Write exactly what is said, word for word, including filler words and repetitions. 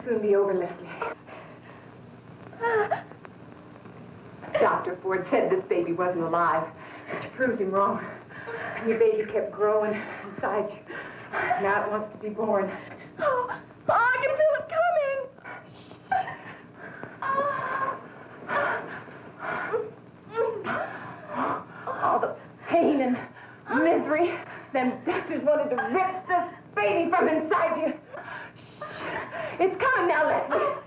soon be over, Leslie. Doctor Ford said this baby wasn't alive, but you proved him wrong. And your baby kept growing inside you. Now it wants to be born. Oh, oh I can feel it coming. All the pain and misery. Them doctors wanted to rip this baby from inside you. Shh. It's coming now, Leslie.